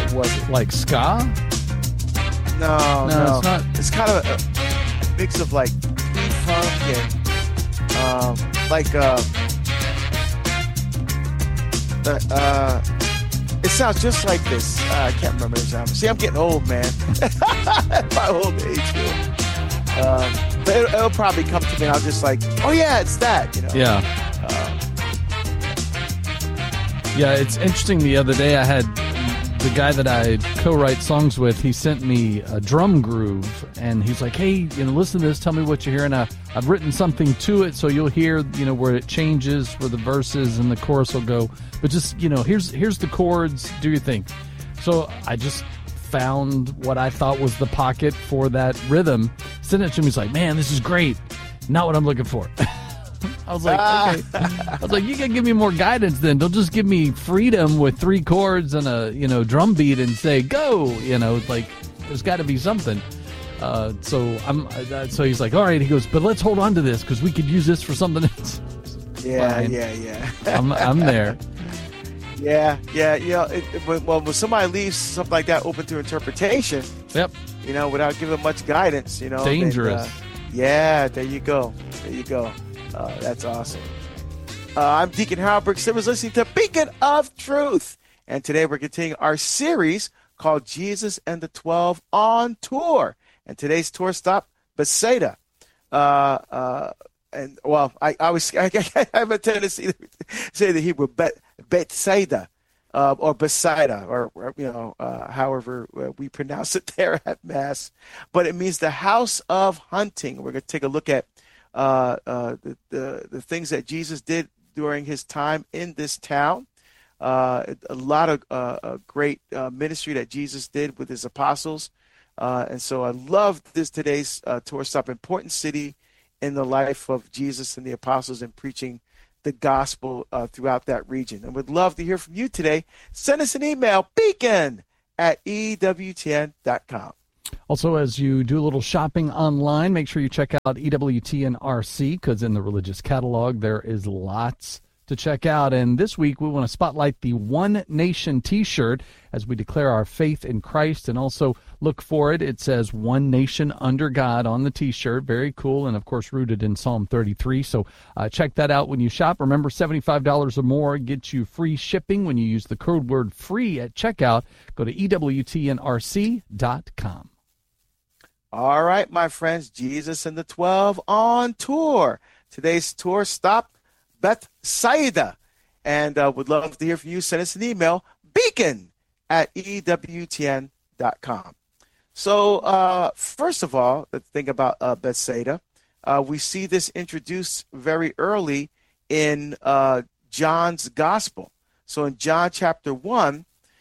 What was it? Like ska? No, it's not. It's kind of a mix of like funk and it sounds just like this. I can't remember the genre. See, I'm getting old, man. My old age here. But it'll probably come to me and I'll just like, oh yeah, it's that, you know. Yeah. Yeah, it's interesting. The other day I had the guy that I co-write songs with, he sent me a drum groove, and he's like, hey, listen to this, tell me what you hear, and I've written something to it, so you'll hear, where it changes, where the verses and the chorus will go, but just, here's the chords, do your thing. So I just found what I thought was the pocket for that rhythm, sent it to him, he's like, man, this is great, not what I'm looking for. I was like, okay. I was like, you can give me more guidance then. Don't just give me freedom with 3 chords and a, drum beat and say, go, like there's got to be something. So he's like, all right. He goes, but let's hold on to this because we could use this for something else. Yeah. I'm there. Yeah. When somebody leaves something like that open to interpretation, yep. Without giving much guidance, dangerous. Then, there you go. That's awesome. I'm Deacon Harold Brooks Simmons, listening to Beacon of Truth. And today we're continuing our series called Jesus and the 12 on Tour. And today's tour stop, Bethsaida. I have a tendency to say the Hebrew Bethsaida or Bethsaida, or however we pronounce it there at Mass. But it means the house of hunting. We're going to take a look at the things that Jesus did during his time in this town. A lot of great ministry that Jesus did with his apostles. And so I love today's tour stop, important city in the life of Jesus and the apostles, and preaching the gospel throughout that region. And would love to hear from you today. Send us an email, beacon@ewtn.com. Also, as you do a little shopping online, make sure you check out EWTN-RC, because in the religious catalog there is lots to check out. And this week we want to spotlight the One Nation t-shirt as we declare our faith in Christ, and also look for it. It says One Nation Under God on the t-shirt. Very cool, and of course rooted in Psalm 33. So check that out when you shop. Remember, $75 or more gets you free shipping when you use the code word FREE at checkout. Go to EWTNRC.com. All right, my friends, Jesus and the 12 on tour. Today's tour stop, Bethsaida. And would love to hear from you. Send us an email, beacon@ewtn.com. So first of all, the thing about Bethsaida, we see this introduced very early in John's gospel. So in John chapter 1,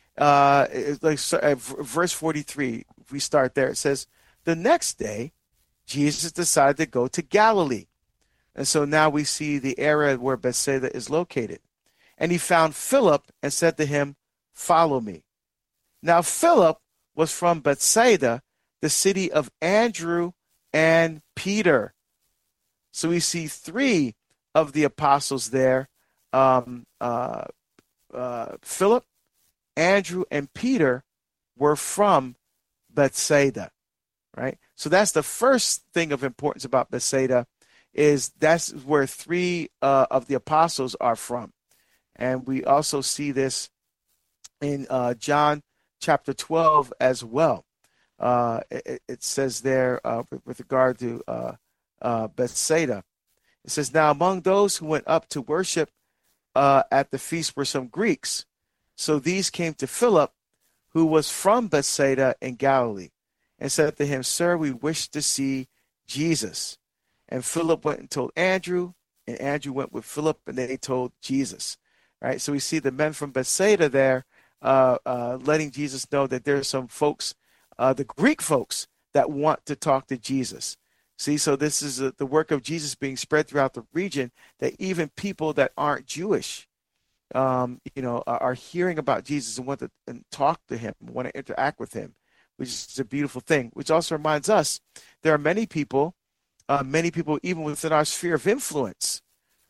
verse 43, if we start there, it says, the next day, Jesus decided to go to Galilee. And so now we see the area where Bethsaida is located. And he found Philip and said to him, follow me. Now Philip was from Bethsaida, the city of Andrew and Peter. So we see 3 of the apostles there, Philip, Andrew, and Peter were from Bethsaida. Right, so that's the first thing of importance about Bethsaida, is that's where 3 of the apostles are from, and we also see this in John chapter 12 as well. It says there with regard to Bethsaida, it says, now among those who went up to worship at the feast were some Greeks, so these came to Philip, who was from Bethsaida in Galilee, and said to him, sir, we wish to see Jesus. And Philip went and told Andrew, and Andrew went with Philip, and they told Jesus. Right? So we see the men from Bethsaida there letting Jesus know that there are some folks, the Greek folks, that want to talk to Jesus. See, so this is the work of Jesus being spread throughout the region, that even people that aren't Jewish, are hearing about Jesus and want to talk to him, want to interact with him, which is a beautiful thing. Which also reminds us, there are many people even within our sphere of influence,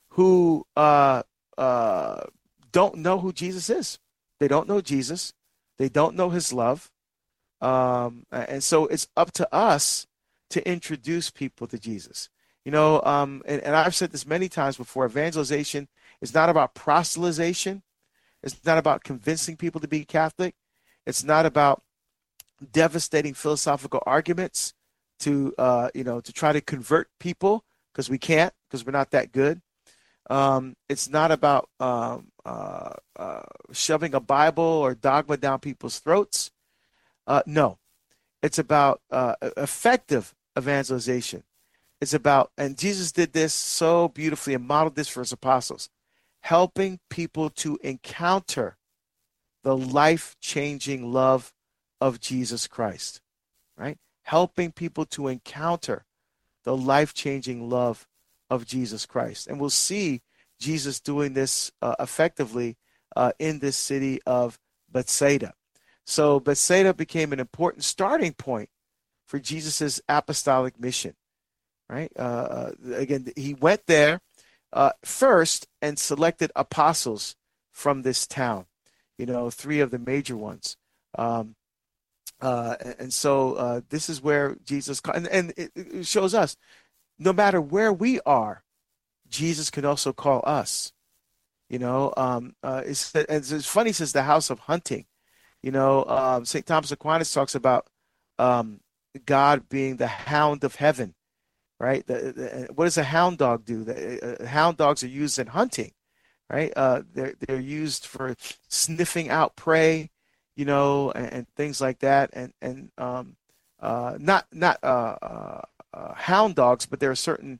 who don't know who Jesus is. They don't know Jesus. They don't know his love. And so it's up to us to introduce people to Jesus. And I've said this many times before, evangelization is not about proselytization. It's not about convincing people to be Catholic. It's not about devastating philosophical arguments to try to convert people, because we can't, because we're not that good. It's not about shoving a Bible or dogma down people's throats. No, it's about effective evangelization. It's about, and Jesus did this so beautifully and modeled this for his apostles, helping people to encounter the life-changing love of Jesus Christ, right? Helping people to encounter the life-changing love of Jesus Christ. And we'll see Jesus doing this effectively in this city of Bethsaida. So Bethsaida became an important starting point for Jesus's apostolic mission, right? Again, he went there first and selected apostles from this town, 3 of the major ones. And so this is where Jesus, and it shows us, no matter where we are, Jesus can also call us. It's funny, it says the house of hunting. St. Thomas Aquinas talks about God being the hound of heaven, right? What does a hound dog do? Hound dogs are used in hunting, right? They're used for sniffing out prey, and things like that, and not hound dogs, but there are certain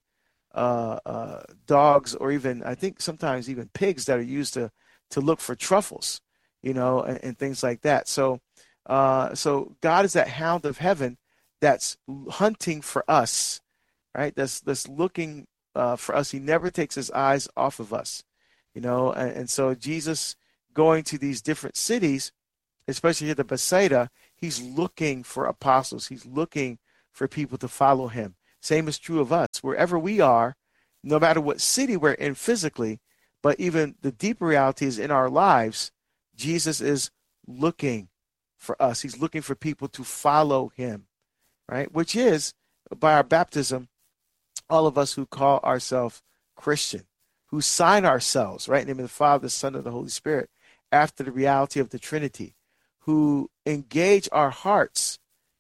dogs, or even I think sometimes even pigs, that are used to look for truffles, and things like that. So God is that hound of heaven that's hunting for us, right? That's looking for us. He never takes his eyes off of us, and so Jesus going to these different cities, especially here at Bethsaida, he's looking for apostles. He's looking for people to follow him. Same is true of us. Wherever we are, no matter what city we're in physically, but even the deeper reality is in our lives, Jesus is looking for us. He's looking for people to follow him, right? Which is, by our baptism, all of us who call ourselves Christian, who sign ourselves, right, in the name of the Father, the Son, and the Holy Spirit, after the reality of the Trinity, who engage our hearts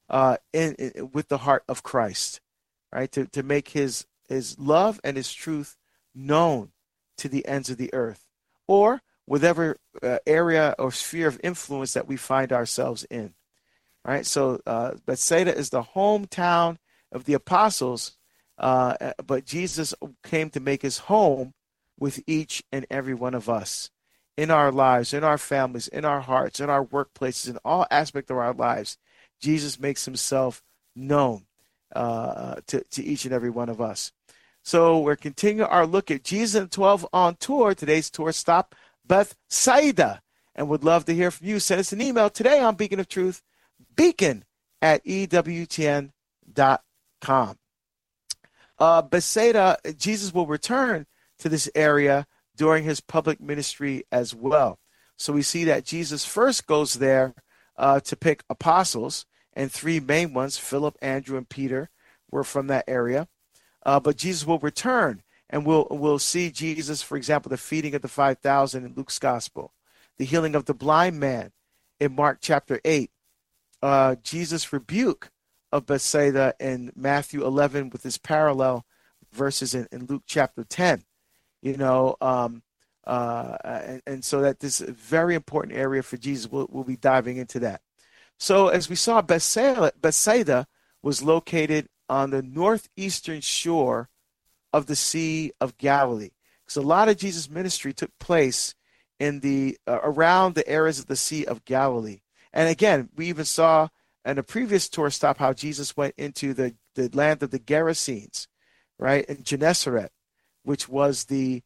with the heart of Christ, right? To make his love and his truth known to the ends of the earth, or whatever area or sphere of influence that we find ourselves in, right? So Bethsaida is the hometown of the apostles, but Jesus came to make his home with each and every one of us. In our lives, in our families, in our hearts, in our workplaces, in all aspects of our lives, Jesus makes himself known to each and every one of us. So we're continuing our look at Jesus and 12 on tour. Today's tour stop, Bethsaida. And would love to hear from you. Send us an email today on Beacon of Truth, beacon@ewtn.com. Bethsaida, Jesus will return to this area during his public ministry as well. So we see that Jesus first goes there to pick apostles, and 3 main ones, Philip, Andrew, and Peter, were from that area. But Jesus will return, and we'll see Jesus, for example, the feeding of the 5,000 in Luke's gospel, the healing of the blind man in Mark chapter 8, Jesus' rebuke of Bethsaida in Matthew 11 with his parallel verses in Luke chapter 10. And so that this is a very important area for Jesus. We'll be diving into that. So as we saw, Bethsaida was located on the northeastern shore of the Sea of Galilee. Because a lot of Jesus' ministry took place in the around the areas of the Sea of Galilee. And again, we even saw in a previous tour stop how Jesus went into the land of the Gerasenes, right, in Gennesaret, which was the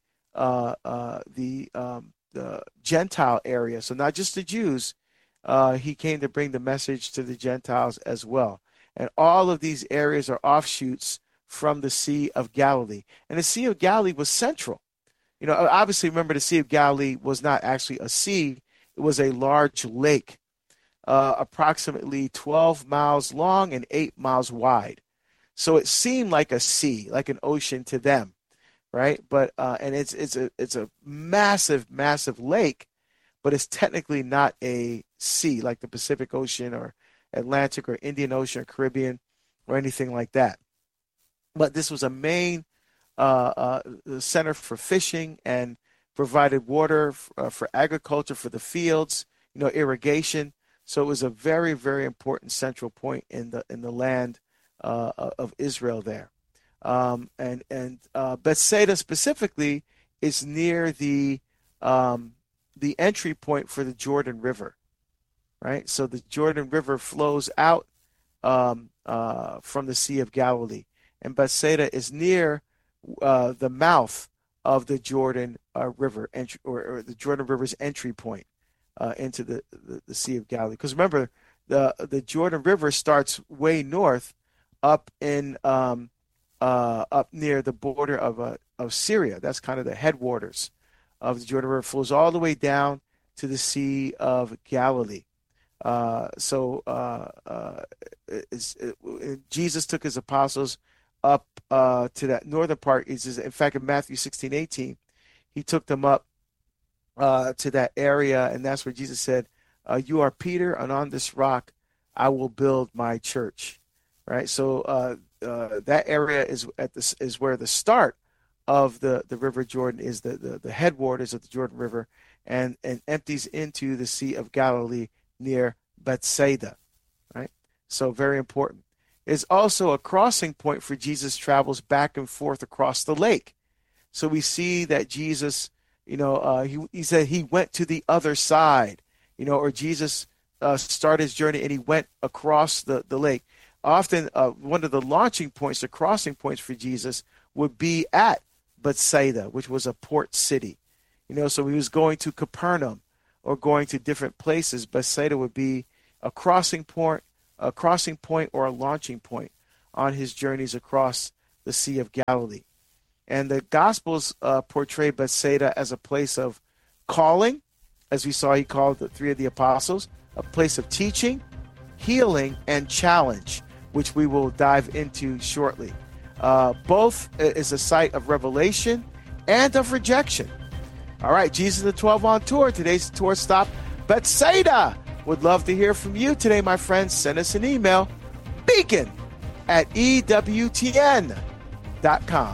Gentile area. So not just the Jews, he came to bring the message to the Gentiles as well. And all of these areas are offshoots from the Sea of Galilee. And the Sea of Galilee was central. Obviously, remember, the Sea of Galilee was not actually a sea. It was a large lake. approximately 12 miles long and 8 miles wide. So it seemed like a sea, like an ocean to them, right? But and it's a massive, massive lake, but it's technically not a sea like the Pacific Ocean or Atlantic or Indian Ocean or Caribbean or anything like that. But this was a main center for fishing and provided water for agriculture, for the fields, irrigation. So it was a very, very important central point in the land of Israel there. And Bethsaida specifically is near the entry point for the Jordan River, right? So the Jordan River flows out from the Sea of Galilee, and Bethsaida is near the mouth of the Jordan River, or the Jordan River's entry point into the Sea of Galilee. Because remember, the Jordan River starts way north, up in up near the border of Syria. That's kind of the headwaters of the Jordan River. It flows all the way down to the Sea of Galilee. Jesus took his apostles up to that northern part. In fact, in Matthew 16:18, he took them up to that area, and that's where Jesus said, "You are Peter, and on this rock I will build my church." Right. So that area is where the start of the River Jordan is, the headwaters of the Jordan River, and empties into the Sea of Galilee near Bethsaida. Right. So very important. It's also a crossing point for Jesus' travels back and forth across the lake. So we see that Jesus, he said he went to the other side, or Jesus started his journey and he went across the lake. Often one of the launching points, the crossing points for Jesus would be at Bethsaida, which was a port city. So he was going to Capernaum or going to different places. Bethsaida would be a crossing point or a launching point on his journeys across the Sea of Galilee. And the Gospels portray Bethsaida as a place of calling, as we saw he called the three of the apostles, a place of teaching, healing, and challenge, which we will dive into shortly. Both is a site of revelation and of rejection. All right, Jesus and the 12 on tour. Today's tour stop, Bethsaida. Would love to hear from you today, my friends. Send us an email, beacon@ewtn.com.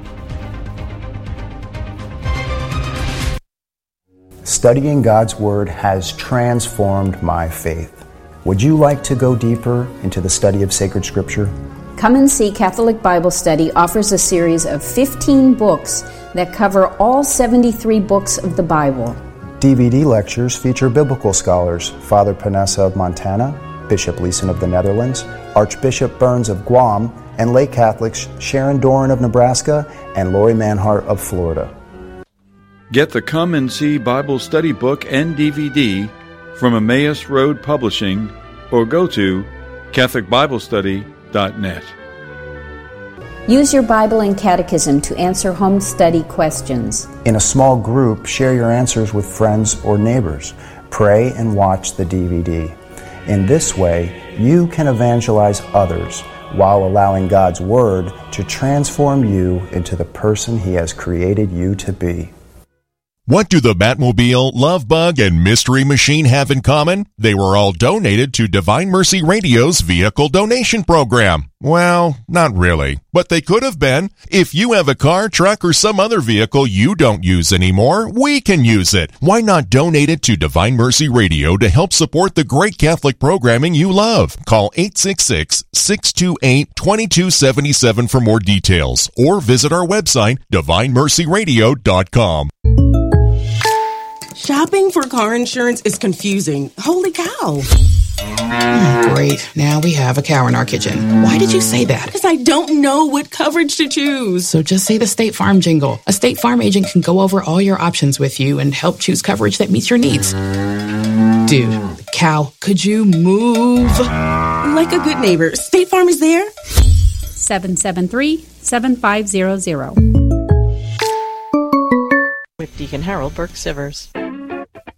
Studying God's Word has transformed my faith. Would you like to go deeper into the study of sacred Scripture? Come and See Catholic Bible Study offers a series of 15 books that cover all 73 books of the Bible. DVD lectures feature biblical scholars Father Panessa of Montana, Bishop Leeson of the Netherlands, Archbishop Burns of Guam, and lay Catholics Sharon Doran of Nebraska and Lori Manhart of Florida. Get the Come and See Bible Study book and DVD from Emmaus Road Publishing or go to CatholicBibleStudy.net. Use your Bible and Catechism to answer home study questions. In a small group, share your answers with friends or neighbors. Pray and watch the DVD. In this way, you can evangelize others while allowing God's Word to transform you into the person He has created you to be. What do the Batmobile, Love Bug, and Mystery Machine have in common? They were all donated to Divine Mercy Radio's vehicle donation program. Well, not really, but they could have been. If you have a car, truck, or some other vehicle you don't use anymore, we can use it. Why not donate it to Divine Mercy Radio to help support the great Catholic programming you love? Call 866-628-2277 for more details, or visit our website, DivineMercyRadio.com. Shopping for car insurance is confusing. Holy cow. Great. Now we have a cow in our kitchen. Why did you say that? Because I don't know what coverage to choose. So just say the State Farm jingle. A State Farm agent can go over all your options with you and help choose coverage that meets your needs. Dude, cow, could you move? Like a good neighbor, State Farm is there. 773-7500. With Deacon Harold Burke Sivers.